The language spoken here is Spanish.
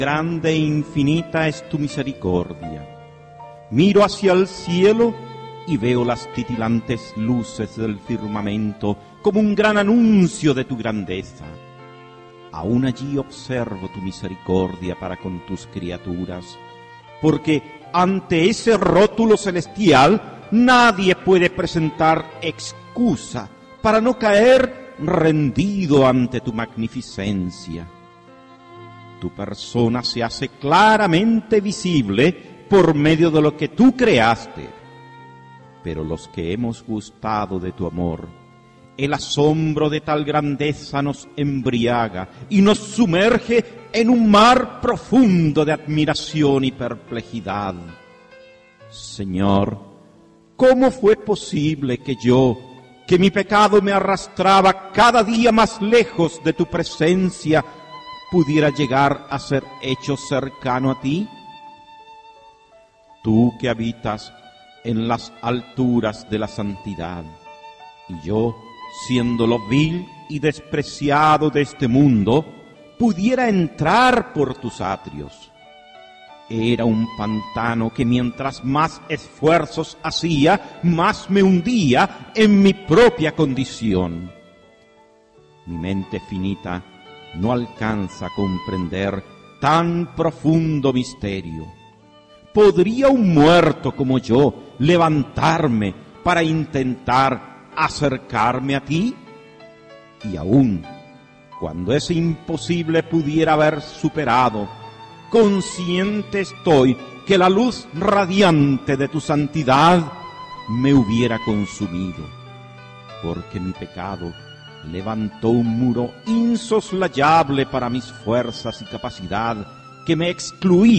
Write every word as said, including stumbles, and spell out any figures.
Grande e infinita es tu misericordia. Miro hacia el cielo y veo las titilantes luces del firmamento como un gran anuncio de tu grandeza. Aún allí observo tu misericordia para con tus criaturas, porque ante ese rótulo celestial nadie puede presentar excusa para no caer rendido ante tu magnificencia. Tu persona se hace claramente visible por medio de lo que tú creaste. Pero los que hemos gustado de tu amor, el asombro de tal grandeza nos embriaga y nos sumerge en un mar profundo de admiración y perplejidad. Señor, ¿cómo fue posible que yo, que mi pecado me arrastraba cada día más lejos de tu presencia, pudiera llegar a ser hecho cercano a ti? Tú que habitas en las alturas de la santidad, y yo, siendo lo vil y despreciado de este mundo, pudiera entrar por tus atrios. Era un pantano que mientras más esfuerzos hacía, más me hundía en mi propia condición. Mi mente finita no alcanza a comprender tan profundo misterio. ¿Podría un muerto como yo levantarme para intentar acercarme a ti? Y aún, cuando ese imposible pudiera haber superado, consciente estoy que la luz radiante de tu santidad me hubiera consumido, porque mi pecado levantó un muro insoslayable para mis fuerzas y capacidad que me excluía